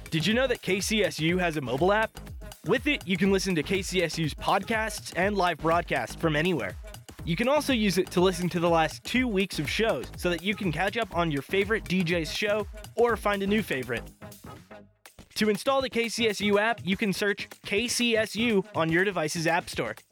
Did you know that KCSU has a mobile app? With it, you can listen to KCSU's podcasts and live broadcasts from anywhere. You can also use it to listen to the last 2 weeks of shows so that you can catch up on your favorite DJ's show or find a new favorite. To install the KCSU app, you can search KCSU on your device's app store.